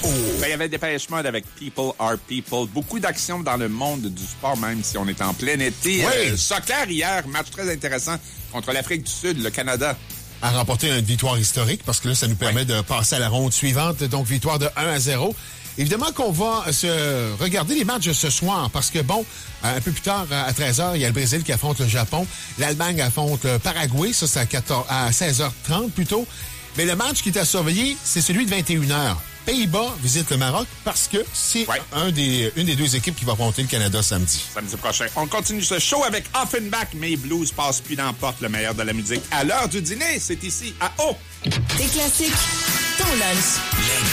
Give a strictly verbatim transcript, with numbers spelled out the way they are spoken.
Ben, il y avait Dépêche Mode avec People Are People. Beaucoup d'action dans le monde du sport, même si on est en plein été. Oui. Euh, soccer hier, match très intéressant contre l'Afrique du Sud, le Canada. A remporté une victoire historique parce que là, ça nous permet Oui. de passer à la ronde suivante. Donc, victoire de un à zéro. Évidemment qu'on va se regarder les matchs de ce soir parce que, bon, un peu plus tard, à treize heures, il y a le Brésil qui affronte le Japon. L'Allemagne affronte le Paraguay. Ça, c'est à, quatorze, à seize heures trente plutôt. Mais le match qui est à surveiller, c'est celui de vingt et une heures. Pays-Bas visite le Maroc parce que c'est ouais. un des, une des deux équipes qui va affronter le Canada samedi. Samedi prochain. On continue ce show avec Offenbach, mais Blues passe plus dans la porte, le meilleur de la musique. À l'heure du dîner, c'est ici à O. Des classiques, ton lunch.